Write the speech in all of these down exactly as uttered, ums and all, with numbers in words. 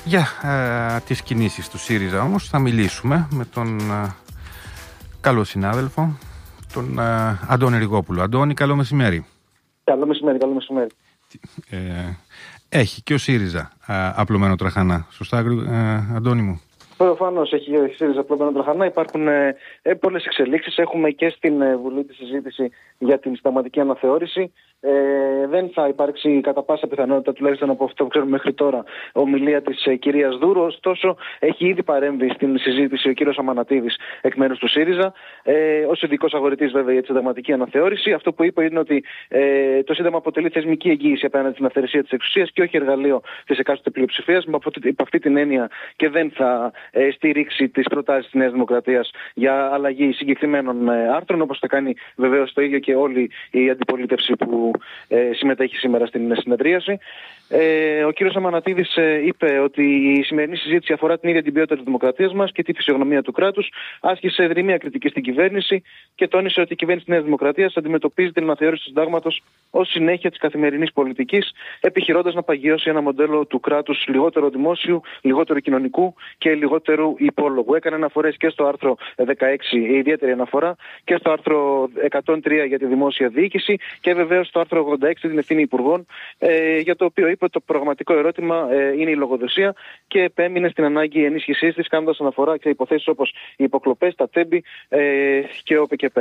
Για ε, τις κινήσεις του ΣΥΡΙΖΑ όμως θα μιλήσουμε με τον ε, καλό συνάδελφο, τον ε, Αντώνη Ριγόπουλο. Αντώνη, καλό μεσημέρι. Καλό μεσημέρι, καλό μεσημέρι. Ε, έχει και ο ΣΥΡΙΖΑ ε, απλωμένο τραχανά. Σωστά, ε, Αντώνη μου? Προφανώς έχει ο ΣΥΡΙΖΑ απλωμένο τραχανά. Υπάρχουν ε, ε, πολλές εξελίξεις. Έχουμε και στην ε, Βουλή τη συζήτηση για την συνταγματική αναθεώρηση. Ε, δεν θα υπάρξει κατά πάσα πιθανότητα, τουλάχιστον από αυτό που ξέρουμε μέχρι τώρα, ομιλία της ε, κυρίας Δούρου. Ωστόσο, έχει ήδη παρέμβει στην συζήτηση ο κύριος Αμανατίδης εκ μέρους του ΣΥΡΙΖΑ, ε, ως ειδικός αγορητής βέβαια για τη συνταγματική αναθεώρηση. Αυτό που είπε είναι ότι ε, το Σύνταγμα αποτελεί θεσμική εγγύηση απέναντι στην αυθαιρεσία της εξουσίας και όχι εργαλείο της εκάστοτε πλειοψηφίας. Με αυτή την έννοια και δεν θα ε, στηρίξει τις προτάσεις της Νέας Δημοκρατίας για αλλαγή συγκεκριμένων ε, άρθρων, όπως θα κάνει βεβαίως το ίδιο και όλη η αντιπολίτευση που Ε, συμμετέχει σήμερα στην συνεδρίαση. Ε, ο κύριος Αμανατίδης ε, είπε ότι η σημερινή συζήτηση αφορά την ίδια την ποιότητα της δημοκρατίας μας και τη φυσιογνωμία του κράτους. Άσκησε δρυμία κριτική στην κυβέρνηση και τόνισε ότι η κυβέρνηση της Νέας Δημοκρατίας αντιμετωπίζει την αναθεώρηση του συντάγματος ως συνέχεια της καθημερινής πολιτικής, επιχειρώντας να παγιώσει ένα μοντέλο του κράτους λιγότερο δημόσιου, λιγότερο κοινωνικού και λιγότερου υπόλογου. Έκανε αναφορές και στο άρθρο δεκαέξι, η ιδιαίτερη αναφορά, και στο άρθρο εκατόν τρία για τη δημόσια διοίκηση και βεβαίως στο άρθρο ογδόντα έξι την ευθύνη υπουργών, ε, για το οποίο είπε ότι το πραγματικό ερώτημα ε, είναι η λογοδοσία και επέμεινε στην ανάγκη ενίσχυσής της, κάνοντας αναφορά σε υποθέσεις όπως οι υποκλοπές, τα τέμπη ε, και ο ΠΚΠ.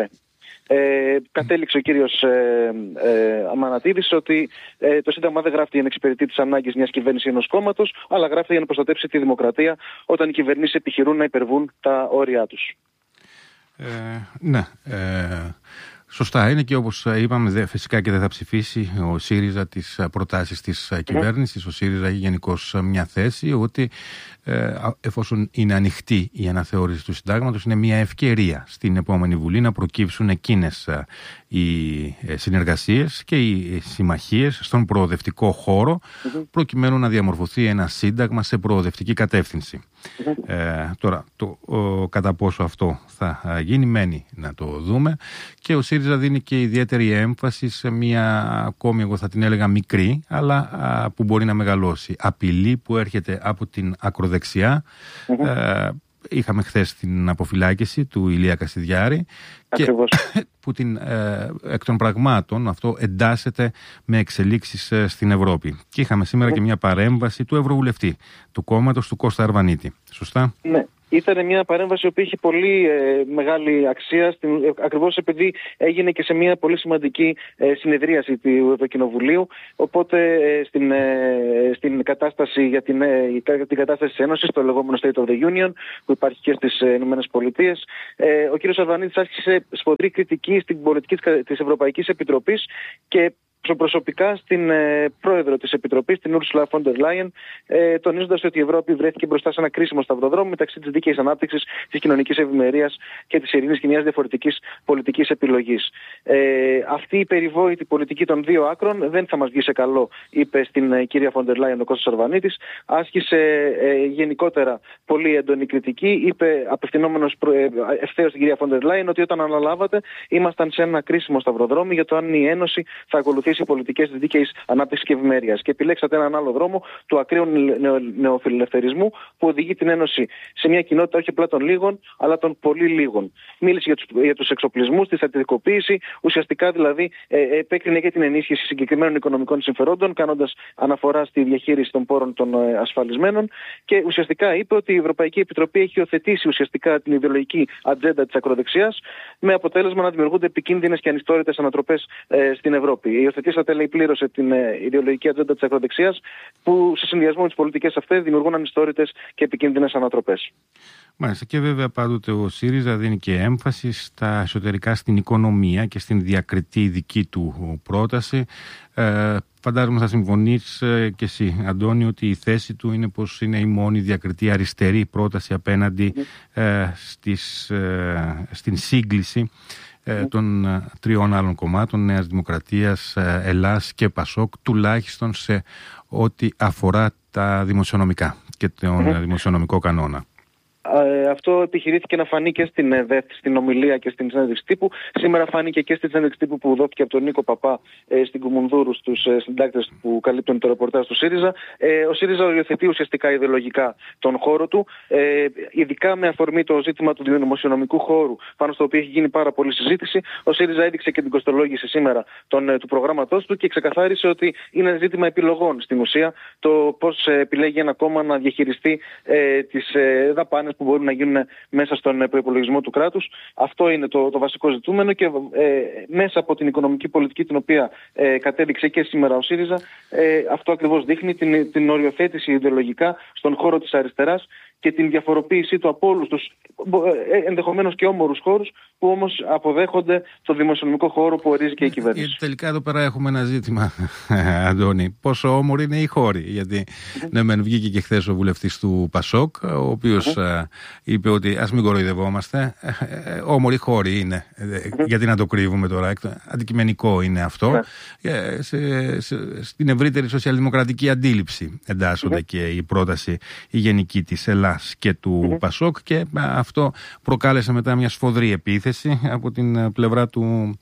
Ε, κατέληξε ο κύριος ε, ε, Αμανατίδης ότι ε, το Σύνταγμα δεν γράφεται για να εξυπηρετεί τις ανάγκες μιας κυβέρνησης ή ενός κόμματος, αλλά γράφεται για να προστατεύσει τη δημοκρατία όταν οι κυβερνήσεις επιχειρούν να υπερβούν τα όρια τους. Ε, ναι. Ε... Σωστά είναι και όπως είπαμε, φυσικά και δεν θα ψηφίσει ο ΣΥΡΙΖΑ τις προτάσεις της mm. κυβέρνησης. Ο ΣΥΡΙΖΑ έχει γενικώς μια θέση ότι ε, εφόσον είναι ανοιχτή η αναθεώρηση του συντάγματος, είναι μια ευκαιρία στην επόμενη Βουλή να προκύψουν εκείνες ε, οι συνεργασίες και οι συμμαχίες στον προοδευτικό χώρο mm-hmm. προκειμένου να διαμορφωθεί ένα σύνταγμα σε προοδευτική κατεύθυνση. Mm-hmm. Ε, τώρα, το ο, κατά πόσο αυτό θα γίνει μένει να το δούμε, και ο ΣΥΡΙΖΑ δίνει και ιδιαίτερη έμφαση σε μια ακόμη, εγώ θα την έλεγα μικρή, αλλά α, που μπορεί να μεγαλώσει απειλή που έρχεται από την ακροδεξιά. Mm-hmm. Ε, είχαμε χθες την αποφυλάκηση του Ηλία Κασιδιάρη και που την, ε, εκ των πραγμάτων αυτό εντάσσεται με εξελίξεις ε, στην Ευρώπη. Και είχαμε σήμερα mm. και μια παρέμβαση του Ευρωβουλευτή του κόμματος του Κώστα Αρβανίτη. Σωστά? Ναι. Ήταν μια παρέμβαση που είχε πολύ ε, μεγάλη αξία, στην, ε, ακριβώς επειδή έγινε και σε μια πολύ σημαντική ε, συνεδρίαση του Ευρωκοινοβουλίου. Οπότε ε, στην, ε, στην κατάσταση για την, ε, την κατάσταση της Ένωσης, το λεγόμενο State of the Union, που υπάρχει και στις ε, Ηνωμένες Πολιτείες, ε, ο κ. Αρβανίτης άσκησε σφοδρή κριτική στην πολιτική της Ευρωπαϊκής Επιτροπής και προσωπικά στην ε, πρόεδρο της Επιτροπής, την Ursula von der Leyen, ε, τονίζοντας ότι η Ευρώπη βρέθηκε μπροστά σε ένα κρίσιμο σταυροδρόμι μεταξύ της δίκαιης ανάπτυξης, της κοινωνικής ευημερίας και της ειρήνης και μιας διαφορετικής πολιτικής επιλογής. Ε, αυτή η περιβόητη πολιτική των δύο άκρων δεν θα μας βγει σε καλό, είπε στην ε, κυρία von der Leyen ο Κώστας Αρβανίτης. Άσκησε ε, γενικότερα πολύ έντονη κριτική. Είπε απευθυνόμενος ε, ευθέως στην κυρία von der Leyen ότι όταν αναλάβατε ήμασταν σε ένα κρίσιμο σταυροδρόμι για το αν η Ένωση θα ακολουθήσει οι πολιτικές της δίκαιης ανάπτυξης και ευημερίας. Και επιλέξατε έναν άλλο δρόμο του ακραίου νεοφιλελευθερισμού που οδηγεί την Ένωση σε μια κοινότητα όχι απλά των λίγων, αλλά των πολύ λίγων. Μίλησε για τους, για τους εξοπλισμούς, τη στρατιωτικοποίηση, ουσιαστικά δηλαδή ε, επέκρινε και την ενίσχυση συγκεκριμένων οικονομικών συμφερόντων, κάνοντας αναφορά στη διαχείριση των πόρων των ε, ασφαλισμένων. Και ουσιαστικά είπε ότι η Ευρωπαϊκή Επιτροπή έχει υιοθετήσει ουσιαστικά την ιδεολογική ατζέντα της ακροδεξιάς, με αποτέλεσμα να δημιουργούνται επικίνδυνες και ανιστόρητες ανατροπές ε, στην Ευρώπη. Υιοθετήσατε, λέει, πλήρωσε την ε, ιδεολογική ατζέντα της ακροδεξιάς, που σε συνδυασμό με τις πολιτικές αυτές δημιουργούν ανιστόρητες και επικίνδυνες ανατροπές. Μάλιστα, και βέβαια πάντοτε ο ΣΥΡΙΖΑ δίνει και έμφαση στα εσωτερικά, στην οικονομία και στην διακριτή δική του πρόταση. Ε, φαντάζομαι θα συμφωνείς ε, και εσύ, Αντώνη, ότι η θέση του είναι πως είναι η μόνη διακριτή αριστερή πρόταση απέναντι ε, στις, ε, στην σύγκληση ε, των ε, τριών άλλων κομμάτων, Νέας Δημοκρατίας, ε, Ελλάς και Πασόκ, τουλάχιστον σε ό,τι αφορά τα δημοσιονομικά και τον mm-hmm. δημοσιονομικό κανόνα. Ε, Ε, αυτό επιχειρήθηκε να φανεί και στην ΕΔΕΘ, στην ομιλία και στην συνέντευξη τύπου. Σήμερα φάνηκε και στη συνέντευξη τύπου που δόθηκε από τον Νίκο Παπά ε, στην Κουμουνδούρου, στους ε, συντάκτες που καλύπτουν το ρεπορτάζ του ΣΥΡΙΖΑ. Ε, ο ΣΥΡΙΖΑ οριοθετεί ουσιαστικά ιδεολογικά τον χώρο του, ε, ειδικά με αφορμή το ζήτημα του δημοσιονομικού χώρου, πάνω στο οποίο έχει γίνει πάρα πολλή συζήτηση. Ο ΣΥΡΙΖΑ έδειξε και την κοστολόγηση σήμερα τον, ε, του προγράμματός του και ξεκαθάρισε ότι είναι ζήτημα επιλογών στην ουσία το πώς ε, επιλέγει ένα κόμμα να διαχειριστεί ε, τις ε, δαπάνες που μπορούν να γίνουν μέσα στον ε, προϋπολογισμό του κράτους. Αυτό είναι το, το βασικό ζητούμενο και ε, μέσα από την οικονομική πολιτική την οποία ε, κατέδειξε και σήμερα ο ΣΥΡΙΖΑ, ε, αυτό ακριβώς δείχνει την, την οριοθέτηση ιδεολογικά στον χώρο της αριστεράς και την διαφοροποίησή του από όλους τους ενδεχομένως και όμορους χώρους που όμως αποδέχονται το δημοσιονομικό χώρο που ορίζει και η κυβέρνηση. Γιατί τελικά εδώ πέρα έχουμε ένα ζήτημα, Αντώνη. Πόσο όμοροι είναι οι χώροι. Γιατί mm-hmm. ναι, μεν βγήκε και χθες ο βουλευτής του Πασόκ, ο οποίος mm-hmm. είπε ότι ας μην κοροϊδευόμαστε. Όμοροι χώροι είναι. Mm-hmm. Γιατί να το κρύβουμε τώρα. Αντικειμενικό είναι αυτό. Mm-hmm. Σε, σε, στην ευρύτερη σοσιαλδημοκρατική αντίληψη εντάσσονται mm-hmm. και η πρόταση η γενική της Ελλάς και του mm-hmm. Πασόκ και αυτό προκάλεσε μετά μια σφοδρή επίθεση από την πλευρά του.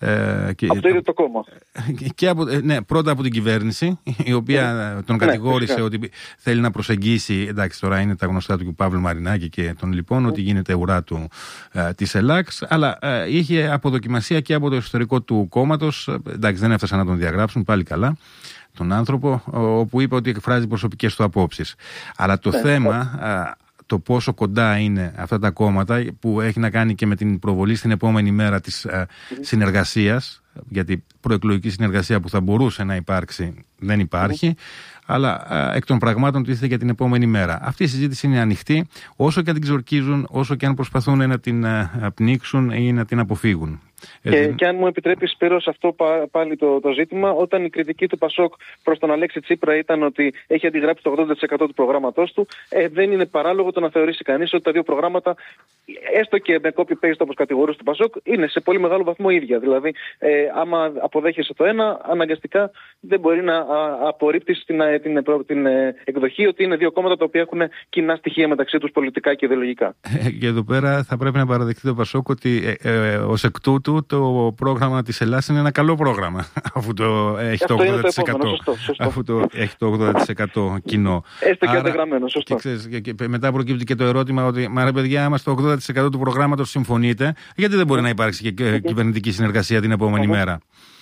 Ε, και, από το ίδιο το κόμμα. Και από, ναι, πρώτα από την κυβέρνηση, η οποία mm. τον κατηγόρησε ναι, ότι θέλει να προσεγγίσει. Εντάξει, τώρα είναι τα γνωστά του Παύλου Μαρινάκη και των λοιπών, mm. ότι γίνεται ουρά του ε, της ΕΛΑΞ. Αλλά ε, είχε αποδοκιμασία και από το εσωτερικό του κόμματος. Εντάξει, δεν έφτασαν να τον διαγράψουν, πάλι καλά. Τον άνθρωπο, όπου είπε ότι εκφράζει προσωπικές του απόψεις. Αλλά το mm. θέμα. Ε, το πόσο κοντά είναι αυτά τα κόμματα που έχει να κάνει και με την προβολή στην επόμενη μέρα της ε, mm-hmm. συνεργασίας, γιατί προεκλογική συνεργασία που θα μπορούσε να υπάρξει δεν υπάρχει, mm-hmm. αλλά ε, εκ των πραγμάτων τίθεται για την επόμενη μέρα. Αυτή η συζήτηση είναι ανοιχτή, όσο και αν την ξορκίζουν, όσο και αν προσπαθούν να την ε, πνίξουν ή να την αποφύγουν. Και, και αν μου επιτρέπεις, Σπύρο, σε αυτό πάλι το, το ζήτημα, όταν η κριτική του Πασόκ προς τον Αλέξη Τσίπρα ήταν ότι έχει αντιγράψει το ογδόντα τοις εκατό του προγράμματός του, ε, δεν είναι παράλογο το να θεωρήσει κανείς ότι τα δύο προγράμματα, έστω και με copy-paste όπως κατηγορούσε του Πασόκ, είναι σε πολύ μεγάλο βαθμό ίδια. Δηλαδή, ε, άμα αποδέχεσαι το ένα, αναγκαστικά δεν μπορεί να απορρίπτεις την, την, την, την εκδοχή ότι είναι δύο κόμματα τα οποία έχουν κοινά στοιχεία μεταξύ τους πολιτικά και ιδεολογικά. Ε, και εδώ πέρα θα πρέπει να παραδεχτεί το Πασόκ ότι ε, ε, ως εκ τούτου το πρόγραμμα της Ελλάς είναι ένα καλό πρόγραμμα, αφού το έχει το ογδόντα τοις εκατό, το σωστό, σωστό. Αφού το έχει το ογδόντα τοις εκατό κοινό. Έστω και αντεγραμμένο, σωστό. Και, ξέρεις, και, και μετά προκύπτει και το ερώτημα ότι, μα ρε παιδιά, άμα στο ογδόντα τοις εκατό του προγράμματος συμφωνείτε, γιατί δεν μπορεί να υπάρξει και mm-hmm. κυβερνητική συνεργασία την επόμενη mm-hmm. μέρα.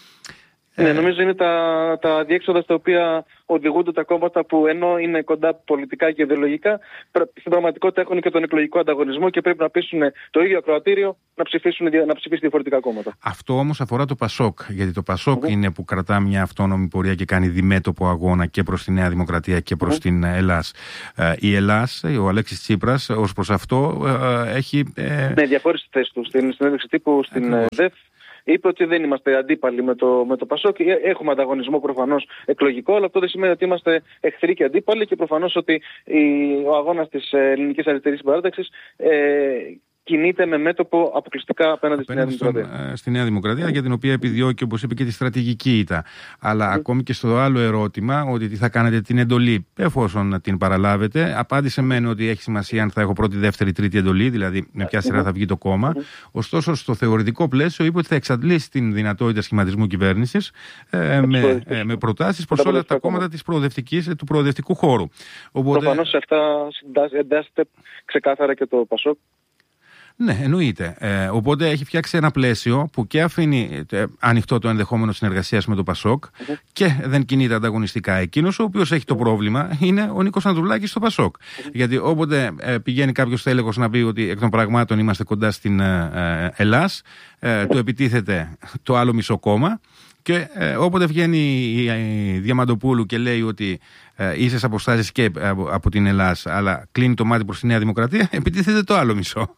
Ναι, νομίζω είναι τα, τα διέξοδα στα οποία οδηγούνται τα κόμματα που ενώ είναι κοντά πολιτικά και ιδεολογικά, στην πραγματικότητα έχουν και τον εκλογικό ανταγωνισμό και πρέπει να πείσουν το ίδιο ακροατήριο να, ψηφίσουν, να ψηφίσει διαφορετικά κόμματα. Αυτό όμως αφορά το Πασόκ, γιατί το Πασόκ mm-hmm. είναι που κρατά μια αυτόνομη πορεία και κάνει διμέτωπο αγώνα και προς τη Νέα Δημοκρατία και προς mm-hmm. την Ελλάς. Ε, η Ελλάς, ο Αλέξης Τσίπρας, ως προς αυτό ε, έχει. Ε... Ναι, διαχώρισε τη θέση του στην συνέντευξη τύπου στην ΔΕΦ. Είπε ότι δεν είμαστε αντίπαλοι με το, με το Πασόκ. Έχουμε ανταγωνισμό προφανώς εκλογικό, αλλά αυτό δεν σημαίνει ότι είμαστε εχθροί και αντίπαλοι και προφανώς ότι η, ο αγώνας της Ελληνικής Αριστερής Συμπαράταξης ε, κινείται με μέτωπο αποκλειστικά απέναντι στη Νέα Δημοκρατία. Στη Νέα Δημοκρατία, για την οποία επιδιώκει, όπως είπε, και τη στρατηγική ήττα. Αλλά mm. ακόμη και στο άλλο ερώτημα, ότι τι θα κάνετε την εντολή, εφόσον την παραλάβετε, απάντησε μεν ότι έχει σημασία αν θα έχω πρώτη, δεύτερη, τρίτη εντολή, δηλαδή με ποια σειρά mm. θα βγει το κόμμα. Mm. Ωστόσο, στο θεωρητικό πλαίσιο, είπε ότι θα εξαντλήσει την δυνατότητα σχηματισμού κυβέρνησης ε, με, ε, με προτάσεις προς όλα τα κόμματα της προοδευτικής, του προοδευτικού χώρου. Οπότε... Προφανώς σε αυτά εντάσσεται ξεκάθαρα και το Πασόκ. Ναι, εννοείται. Ε, οπότε έχει φτιάξει ένα πλαίσιο που και αφήνει ε, ανοιχτό το ενδεχόμενο συνεργασίας με το Πασόκ mm-hmm. και δεν κινείται ανταγωνιστικά. Εκείνος ο οποίος έχει το πρόβλημα είναι ο Νίκος Ανδρουλάκης στο Πασόκ. Mm-hmm. Γιατί όποτε ε, πηγαίνει κάποιος τέλεχος να πει ότι εκ των πραγμάτων είμαστε κοντά στην ε, Ελλάς, ε, του επιτίθεται το άλλο μισό κόμμα. Και ε, όποτε βγαίνει η, η Διαμαντοπούλου και λέει ότι ε, ίσες αποστάσεις και από, από την Ελλάς, αλλά κλείνει το μάτι προς τη Νέα Δημοκρατία, επιτίθεται το άλλο μισό.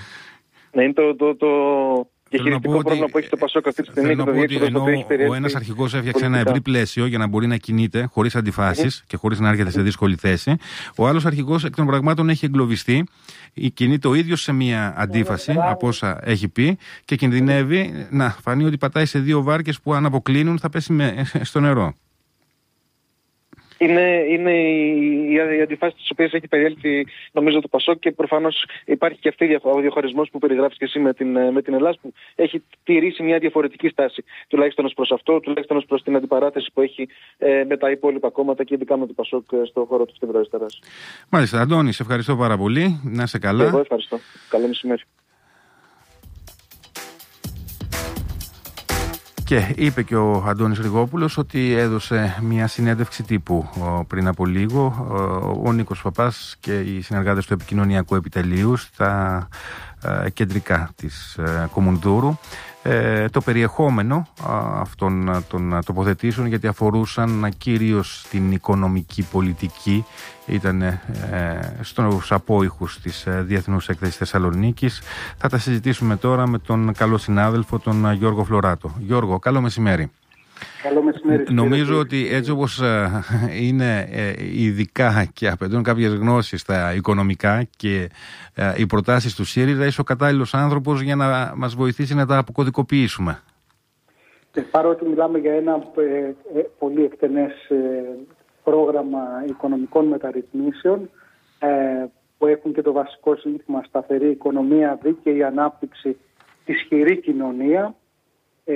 Ναι, είναι το, το, το διαχειριστικό πρόβλημα που έχει το Πασόκ αυτή τη στιγμή. Θέλω να πω ότι ενώ ο ένας αρχηγός έφτιαξε ένα ευρύ πλαίσιο για να μπορεί να κινείται χωρίς αντιφάσεις mm-hmm. και χωρίς να έρχεται σε δύσκολη θέση, ο άλλος αρχηγός εκ των πραγμάτων έχει εγκλωβιστεί, κινείται ο ίδιος σε μια αντίφαση mm-hmm. από όσα έχει πει και κινδυνεύει mm-hmm. να φανεί ότι πατάει σε δύο βάρκες που αν αποκλίνουν θα πέσει με, στο νερό. Είναι, είναι οι, οι αντιφάσεις τις οποίες έχει περιέλθει νομίζω το Πασόκ, και προφανώς υπάρχει και αυτή ο διαχωρισμός που περιγράφεις και εσύ με την, με την Ελλάδα, που έχει τηρήσει μια διαφορετική στάση, τουλάχιστον ως προς αυτό, τουλάχιστον ως προς την αντιπαράθεση που έχει ε, με τα υπόλοιπα κόμματα και ειδικά με το Πασόκ στον χώρο της κεντροαριστεράς. Μάλιστα, Αντώνη, σε ευχαριστώ πάρα πολύ. Να είσαι καλά. Εγώ ευχαριστώ. Καλό μεσημέρι. Και είπε και ο Αντώνης Ριγόπουλος ότι έδωσε μια συνέντευξη τύπου πριν από λίγο ο Νίκος Παπάς και οι συνεργάτες του επικοινωνιακού επιτελείου στα κεντρικά της Κομουνδούρου. Το περιεχόμενο αυτών των τοποθετήσεων, γιατί αφορούσαν κυρίως την οικονομική πολιτική, ήταν στους απόϊχους της Διεθνούς Έκθεσης Θεσσαλονίκης. Θα τα συζητήσουμε τώρα με τον καλό συνάδελφο, τον Γιώργο Φλωράτο. Γιώργο, καλό μεσημέρι. Καλό μεσημέρι. Νομίζω ότι έτσι όπως είναι ειδικά και απαιτούν κάποιες γνώσεις στα οικονομικά και οι προτάσεις του ΣΥΡΙΖΑ, είσαι ο κατάλληλος άνθρωπος για να μας βοηθήσει να τα αποκωδικοποιήσουμε. Και παρότι μιλάμε για ένα ε, ε, πολύ εκτενές ε, πρόγραμμα οικονομικών μεταρρυθμίσεων ε, που έχουν και το βασικό σύνθημα σταθερή οικονομία, δίκαιη ανάπτυξη, ισχυρή κοινωνία, ε,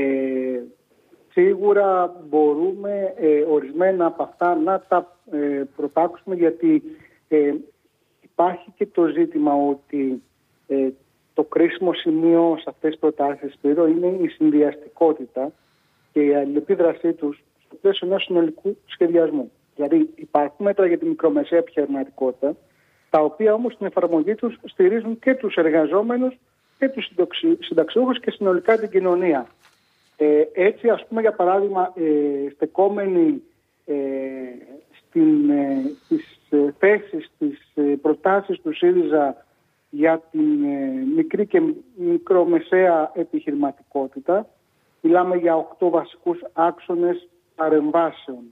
σίγουρα μπορούμε ε, ορισμένα από αυτά να τα ε, προτάξουμε, γιατί ε, υπάρχει και το ζήτημα ότι ε, το κρίσιμο σημείο σε αυτές τις προτάσεις, Σπύρο, είναι η συνδυαστικότητα και η αλληλεπίδρασή τους στο πλαίσιο ενός συνολικού σχεδιασμού. Δηλαδή υπάρχουν μέτρα για τη μικρομεσαία επιχειρηματικότητα, τα οποία όμως στην εφαρμογή τους στηρίζουν και τους εργαζόμενους και τους συνταξιούχους και συνολικά την κοινωνία. Ε, έτσι, ας πούμε, για παράδειγμα, ε, στεκόμενοι ε, στην, ε, στις ε, θέσεις, στις ε, προτάσεις του ΣΥΡΙΖΑ για την ε, μικρή και μικρομεσαία επιχειρηματικότητα, μιλάμε για οκτώ βασικούς άξονες παρεμβάσεων.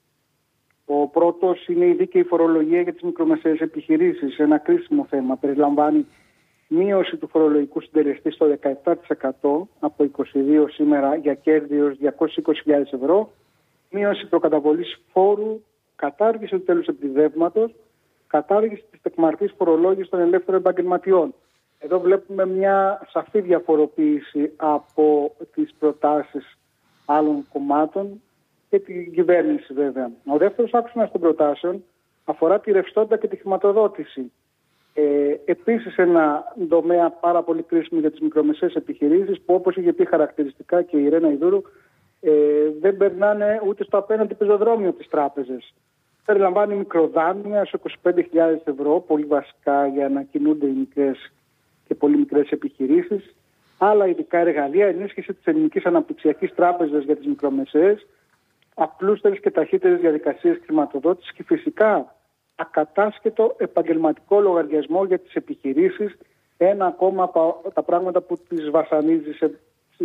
Ο πρώτος είναι η δίκαιη φορολογία για τις μικρομεσαίες επιχειρήσεις, ένα κρίσιμο θέμα. Περιλαμβάνει μείωση του φορολογικού συντελεστή στο δεκαεπτά τοις εκατό από είκοσι δύο σήμερα για κέρδη έως διακόσιες είκοσι χιλιάδες ευρώ, μείωση προκαταβολής φόρου, κατάργηση του τέλους επιδεύματος, κατάργηση της τεκμαρτής φορολόγησης των ελεύθερων επαγγελματιών. Εδώ βλέπουμε μια σαφή διαφοροποίηση από τις προτάσεις άλλων κομμάτων και την κυβέρνηση, βέβαια. Ο δεύτερος άξονας των προτάσεων αφορά τη ρευστότητα και τη χρηματοδότηση. Ε, επίσης ένα τομέα πάρα πολύ κρίσιμο για τις μικρομεσαίες επιχειρήσεις, που, όπως είχε πει χαρακτηριστικά και η Ρένα Ιδούρου, ε, δεν περνάνε ούτε στο απέναντι πεζοδρόμιο τις τράπεζες. Περιλαμβάνει μικροδάνεια σε είκοσι πέντε χιλιάδες ευρώ, πολύ βασικά για να κινούνται οι μικρές και πολύ μικρές επιχειρήσεις. Άλλα ειδικά εργαλεία, ενίσχυση της Ελληνικής Αναπτυξιακής Τράπεζας για τις μικρομεσαίες, απλούστερες και ταχύτερες διαδικασίες χρηματοδότησης και φυσικά ακατάσχετο επαγγελματικό λογαριασμό για τις επιχειρήσεις, ένα ακόμα από τα πράγματα που τις βασανίζει σε